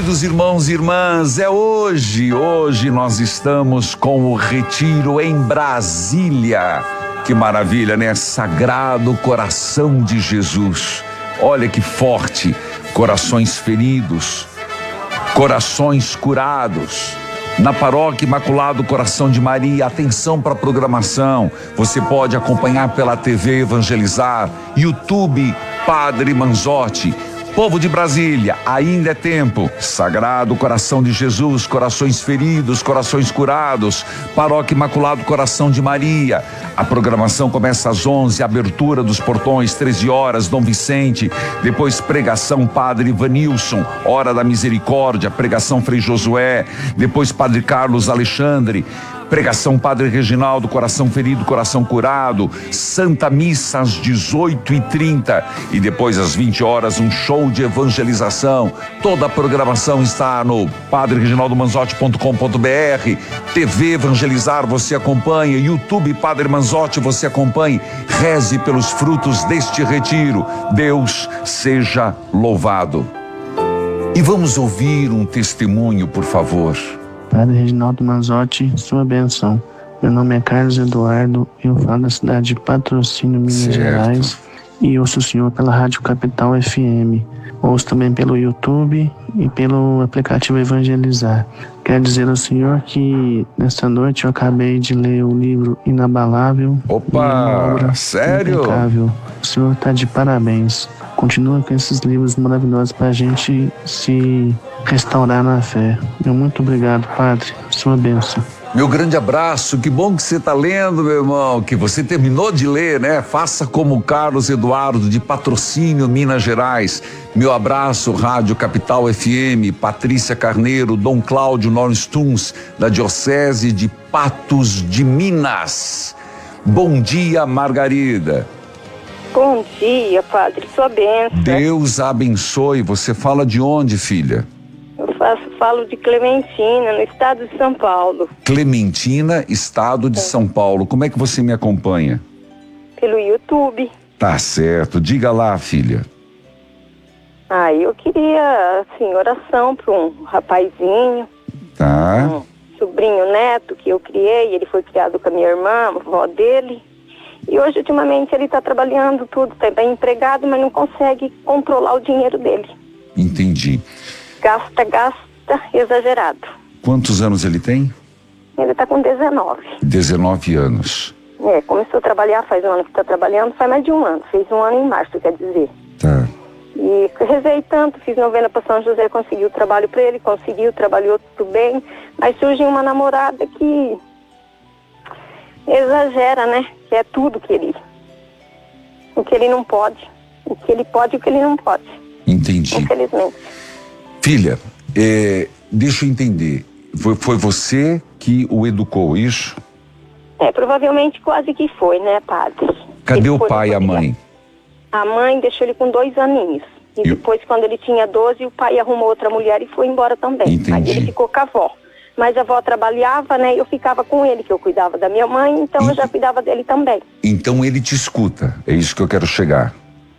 Queridos irmãos e irmãs, é hoje. Hoje nós estamos com o retiro em Brasília. Que maravilha, né? Sagrado Coração de Jesus. Olha que forte. Corações feridos, corações curados. Na Paróquia Imaculado Coração de Maria, atenção para a programação. Você pode acompanhar pela TV Evangelizar, YouTube Padre Manzotti. Povo de Brasília, ainda é tempo. Sagrado Coração de Jesus, corações feridos, corações curados. Paróquia Imaculado Coração de Maria. A programação começa às 11, abertura dos portões, 13 horas, Dom Vicente. Depois pregação Padre Ivanilson, Hora da Misericórdia, pregação Frei Josué. Depois Padre Carlos Alexandre. Pregação Padre Reginaldo, coração ferido, coração curado. Santa Missa às 18h30 e depois às 20 horas um show de evangelização. Toda a programação está no padrereginaldomanzotti.com.br. TV Evangelizar você acompanha, YouTube Padre Manzotti você acompanha. Reze pelos frutos deste retiro. Deus seja louvado. E vamos ouvir um testemunho, por favor. Padre Reginaldo Manzotti, sua bênção. Meu nome é Carlos Eduardo, eu falo da cidade de Patrocínio, Minas Gerais, e ouço o senhor pela Rádio Capital FM. Ouço também pelo YouTube e pelo aplicativo Evangelizar. Quero dizer ao senhor que nesta noite eu acabei de ler o livro Inabalável. Opa, uma obra sério? impecável. O senhor está de parabéns. Continua com esses livros maravilhosos para a gente se restaurar na fé. Muito obrigado, Padre. Sua bênção. Meu grande abraço, que bom que você está lendo, meu irmão, que você terminou de ler, né? Faça como Carlos Eduardo, de Patrocínio, Minas Gerais. Meu abraço, Rádio Capital FM, Patrícia Carneiro, Dom Cláudio Norstuns, da Diocese de Patos de Minas. Bom dia, Margarida. Bom dia, Padre, sua bênção. Deus abençoe. Você fala de onde, filha? Eu falo de Clementina, no estado de São Paulo. Clementina, estado de São Paulo. Como é que você me acompanha? Pelo YouTube. Tá certo. Diga lá, filha. Eu queria, assim, oração para um rapazinho. Tá. Um sobrinho neto que eu criei, ele foi criado com a minha irmã, a avó dele. E hoje, ultimamente, ele está trabalhando tudo, está bem empregado, mas não consegue controlar o dinheiro dele. Entendi. Gasta, exagerado. Quantos anos ele tem? Ele está com 19. 19 anos. Começou a trabalhar, faz um ano que está trabalhando, faz mais de um ano. Fez um ano em março, quer dizer. Tá. E rezei tanto, fiz novena para São José, conseguiu trabalho para ele, trabalhou tudo bem. Mas surge uma namorada que exagera, né? Que é tudo que ele... O que ele não pode. O que ele pode e o que ele não pode. Entendi. Infelizmente. Filha, deixa eu entender. Foi você que o educou, isso? Provavelmente quase que foi, né, Padre? Cadê o pai e a mãe? A mãe deixou ele com 2 aninhos. E depois, quando ele tinha 12, o pai arrumou outra mulher e foi embora também. Entendi. Aí ele ficou com a avó. Mas a avó trabalhava, né? E eu ficava com ele, que eu cuidava da minha mãe, então eu já cuidava dele também. Então ele te escuta, é isso que eu quero chegar.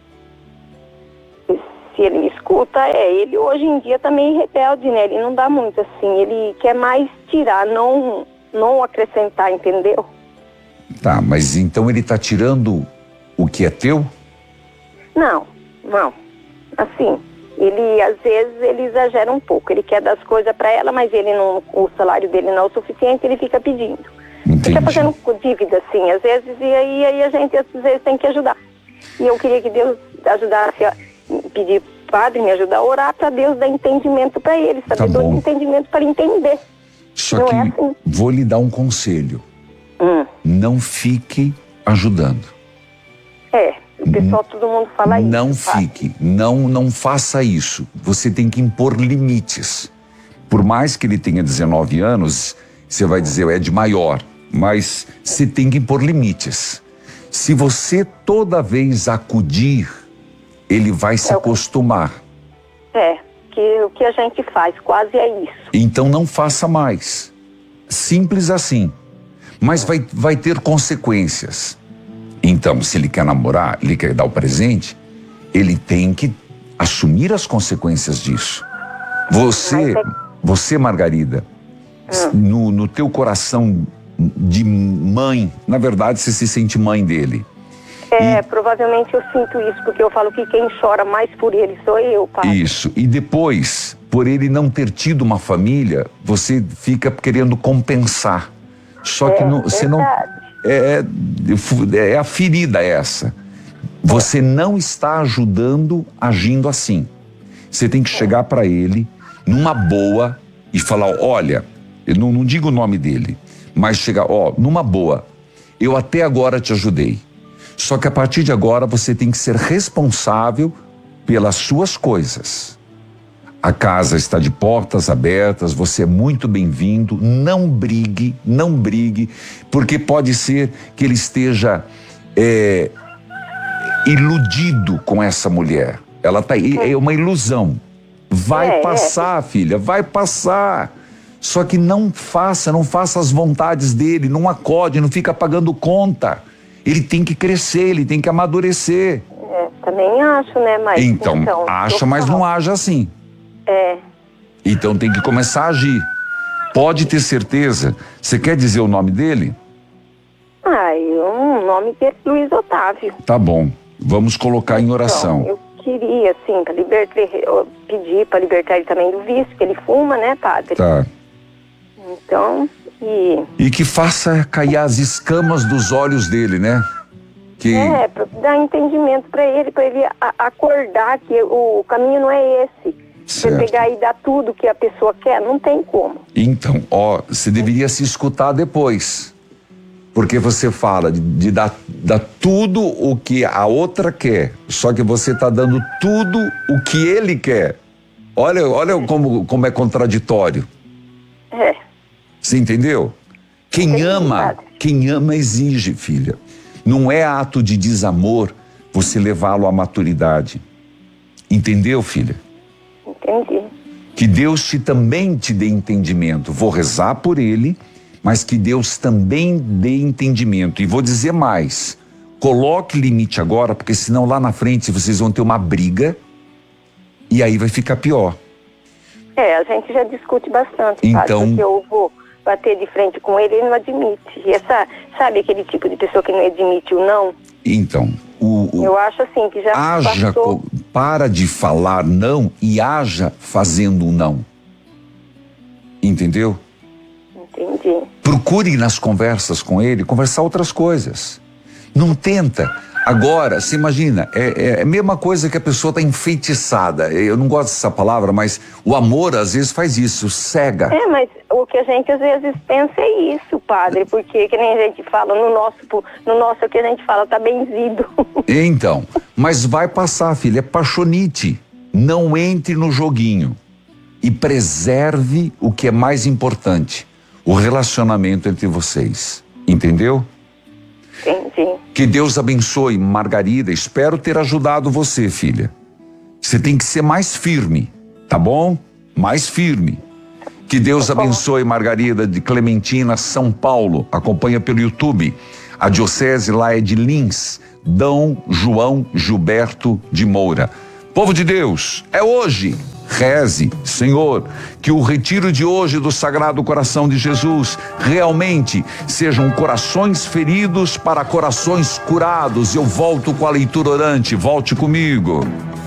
Se ele me escuta, ele hoje em dia tá meio rebelde, né? Ele não dá muito assim, ele quer mais tirar, não acrescentar, entendeu? Tá, mas então ele tá tirando o que é teu? Não. Assim, ele às vezes ele exagera um pouco, ele quer dar as coisas pra ela, mas ele não, o salário dele não é o suficiente, ele fica pedindo. Entendi. Fica fazendo dívida, assim, às vezes, e aí a gente às vezes tem que ajudar. E eu queria que Deus ajudasse a pedir Padre, me ajudar a orar para Deus dar entendimento para ele, sabedoria e entendimento para ele entender. Só que assim. Vou lhe dar um conselho. Não fique ajudando. O pessoal, todo mundo fala isso. Não fique, não faça isso. Você tem que impor limites. Por mais que ele tenha 19 anos, você vai dizer, é de maior, mas você tem que impor limites. Se você toda vez acudir, ele vai se acostumar. Que o que a gente faz, quase é isso. Então não faça mais. Simples assim. Mas vai ter consequências. Então, se ele quer namorar, ele quer dar o presente, ele tem que assumir as consequências disso. Você, Margarida, no teu coração de mãe, na verdade você se sente mãe dele. Provavelmente eu sinto isso, porque eu falo que quem chora mais por ele sou eu, pai. Isso, e depois, por ele não ter tido uma família, você fica querendo compensar. Só que você não... É a ferida essa. Você não está ajudando agindo assim. Você tem que chegar para ele numa boa e falar, olha, eu não digo o nome dele, mas chegar, numa boa, eu até agora te ajudei. Só que a partir de agora você tem que ser responsável pelas suas coisas. A casa está de portas abertas, você é muito bem-vindo, não brigue, porque pode ser que ele esteja iludido com essa mulher. Ela é uma ilusão. Vai passar, filha, vai passar. Só que não faça as vontades dele, não acode, não fica pagando conta. Ele tem que crescer, ele tem que amadurecer. Também acho, né? Mas, então acha, mas não age assim. Então tem que começar a agir. Pode ter certeza. Você quer dizer o nome dele? O nome dele é Luiz Otávio. Tá bom, vamos colocar em oração. Eu queria, assim, pedir para libertar ele também do vício, que ele fuma, né, padre? Tá. Então, E que faça cair as escamas dos olhos dele, né? Pra dar entendimento para ele acordar que o caminho não é esse. Você pegar e dar tudo que a pessoa quer, não tem como. Então, você deveria se escutar depois. Porque você fala de dar tudo o que a outra quer, só que você está dando tudo o que ele quer. Olha como é contraditório. Você entendeu? Quem ama exige, filha. Não é ato de desamor você levá-lo à maturidade. Entendeu, filha? Entendi. Que Deus também te dê entendimento. Vou rezar por ele, mas que Deus também dê entendimento. E vou dizer mais, coloque limite agora, porque senão lá na frente vocês vão ter uma briga e aí vai ficar pior. A gente já discute bastante, então, porque eu vou bater de frente com ele, ele não admite. Sabe aquele tipo de pessoa que não admite o não? Então, eu acho assim que já passou. Para de falar não e haja fazendo um não. Entendeu? Entendi. Procure nas conversas com ele, conversar outras coisas. Não tenta. Agora, você imagina, é a mesma coisa que a pessoa está enfeitiçada. Eu não gosto dessa palavra, mas o amor às vezes faz isso, cega. Mas o que a gente às vezes pensa é isso, padre, porque que nem a gente fala, no nosso o que a gente fala tá benzido. Então, mas vai passar, filha, é paixonite. Não entre no joguinho e preserve o que é mais importante, o relacionamento entre vocês, entendeu? Entendi. Que Deus abençoe, Margarida. Espero ter ajudado você, filha. Você tem que ser mais firme, tá bom? Mais firme. Que Deus abençoe, Margarida, de Clementina, São Paulo. Acompanha pelo YouTube. A diocese lá é de Lins, Dom João Gilberto de Moura. Povo de Deus, é hoje. Reze, Senhor, que o retiro de hoje do Sagrado Coração de Jesus realmente sejam corações feridos para corações curados. Eu volto com a leitura orante, volte comigo.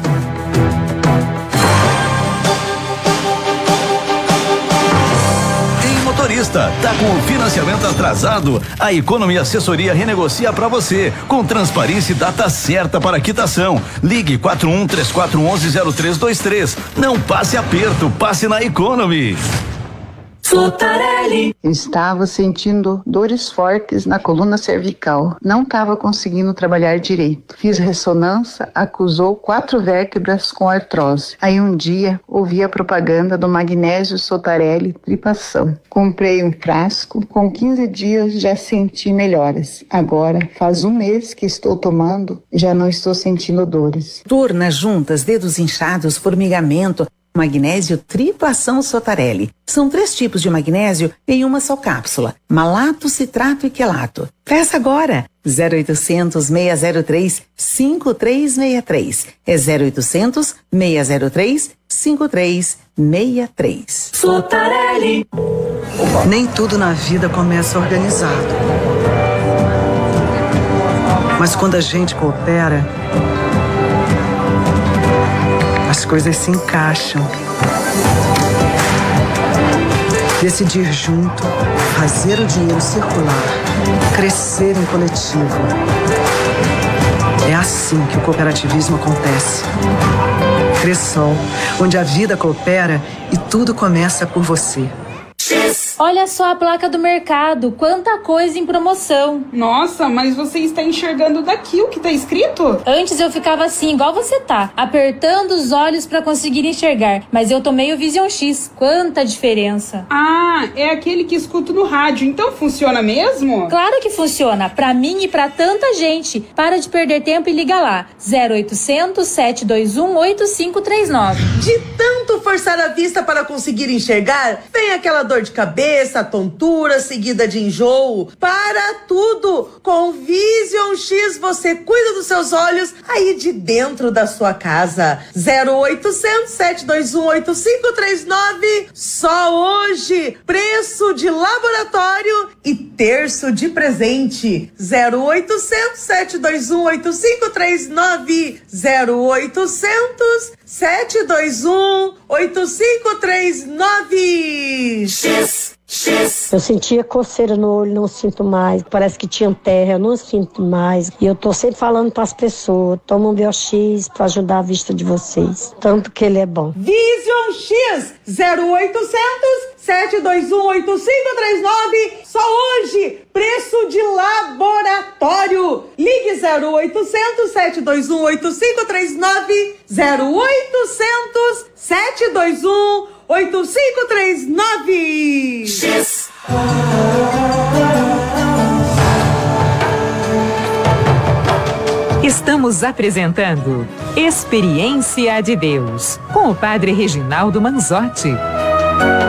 Tá com o financiamento atrasado? A Economy Assessoria renegocia para você, com transparência e data certa para quitação. Ligue 4134110323. Não passe aperto, passe na Economy. Sotarelli. Estava sentindo dores fortes na coluna cervical. Não estava conseguindo trabalhar direito. Fiz ressonância, acusou 4 vértebras com artrose. Aí um dia ouvi a propaganda do magnésio Sotarelli Tripação. Comprei um frasco, com 15 dias já senti melhoras. Agora faz 1 mês que estou tomando, já não estou sentindo dores. Dor nas juntas, dedos inchados, formigamento. Magnésio Tripação Sotarelli. São 3 tipos de magnésio em uma só cápsula: malato, citrato e quelato. Peça agora. 0800 603 5363. É 0800 603 5363. Sotarelli. Nem tudo na vida começa organizado. Mas quando a gente coopera, as coisas se encaixam. Decidir junto, fazer o dinheiro circular, crescer em coletivo. É assim que o cooperativismo acontece. Cressol, onde a vida coopera e tudo começa por você. Olha só a placa do mercado, quanta coisa em promoção. Nossa, mas você está enxergando daqui o que está escrito? Antes eu ficava assim, igual você tá, apertando os olhos para conseguir enxergar. Mas eu tomei o Vision X, quanta diferença. Ah, é aquele que escuto no rádio, então funciona mesmo? Claro que funciona, pra mim e pra tanta gente. Para de perder tempo e liga lá, 0800 721 8539. De tanto forçar a vista para conseguir enxergar, vem aquela dor de cabeça, tontura, seguida de enjoo. Para tudo! Com Vision X você cuida dos seus olhos aí de dentro da sua casa. 0800 721 8539. Só hoje, preço de laboratório e terço de presente. 0800 721 8539. 0800 721 8539. Eu sentia coceira no olho, não sinto mais. Parece que tinha terra, eu não sinto mais. E eu tô sempre falando pras pessoas, toma um BioX pra ajudar a vista de vocês. Tanto que ele é bom. Vision X 0800 721 8539. Só hoje, preço de laboratório. Ligue 0800 721 8539. 0800 721 8539. Estamos apresentando Experiência de Deus com o Padre Reginaldo Manzotti.